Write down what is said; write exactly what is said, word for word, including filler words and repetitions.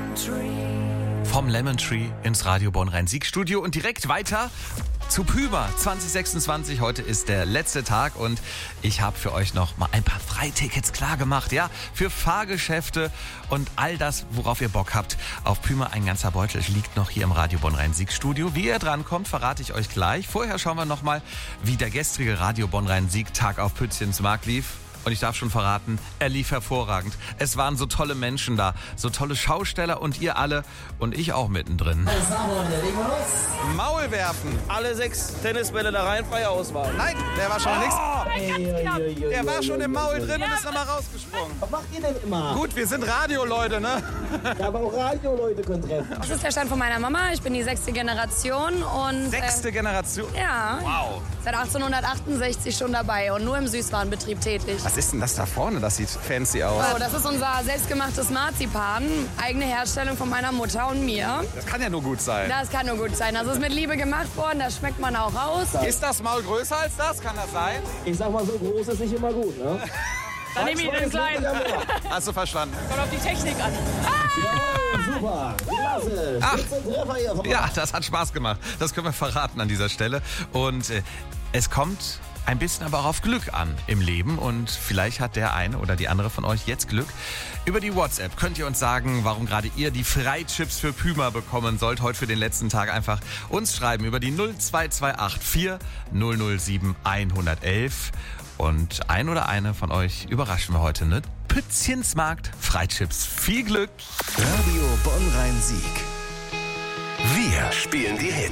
Vom Lemon Tree ins Radio Bonn-Rhein-Sieg-Studio und direkt weiter zu Puma zwanzig sechsundzwanzig. Heute ist der letzte Tag und ich habe für euch noch mal ein paar Freitickets klar gemacht, ja, für Fahrgeschäfte und all das, worauf ihr Bock habt. Auf Puma ein ganzer Beutel liegt noch hier im Radio Bonn-Rhein-Sieg-Studio. Wie ihr drankommt, verrate ich euch gleich. Vorher schauen wir noch mal, wie der gestrige Radio Bonn-Rhein-Sieg-Tag auf Pützchensmarkt lief. Und ich darf schon verraten, er lief hervorragend. Es waren so tolle Menschen da, so tolle Schausteller und ihr alle und ich auch mittendrin. Maul werfen. Alle sechs Tennisbälle da rein, freie Auswahl. Nein, der war schon nichts. Oh, Der war schon im Maul drin und ist nochmal rausgesprungen. Was macht ihr denn immer? Gut, wir sind Radioleute, ne? Ja, aber auch Radioleute können treffen. Das ist der Stand von meiner Mama. Ich bin die sechste Generation und Sechste Generation? äh, ja, Wow. seit achtzehnhundertachtundsechzig schon dabei und nur im Süßwarenbetrieb tätig. Was ist denn das da vorne? Das sieht fancy aus. Oh, das ist unser selbstgemachtes Marzipan, eigene Herstellung von meiner Mutter und mir. Das kann ja nur gut sein. Das kann nur gut sein. Das ist mit Liebe gemacht worden, das schmeckt man auch raus. Ist das Maul größer als das? Kann das sein? Ich sag mal, so groß ist nicht immer gut, ne? Dann nehme ich den kleinen. Hast du verstanden? Kommt auf die Technik an. Ja, super. Klasse. Ach. vierzehn Treffer hier. Ja, das hat Spaß gemacht. Das können wir verraten an dieser Stelle. Und äh, es kommt ein bisschen aber auch auf Glück an im Leben und vielleicht hat der eine oder die andere von euch jetzt Glück. Über die WhatsApp könnt ihr uns sagen, warum gerade ihr die Freichips für Puma bekommen sollt. Heute für den letzten Tag einfach uns schreiben über die null zwei zwei acht vier null null sieben eins eins eins. Und ein oder eine von euch überraschen wir heute, ne? Pützchensmarkt Freichips. Viel Glück! Radio Bonn-Rhein-Sieg. Wir spielen die Hits.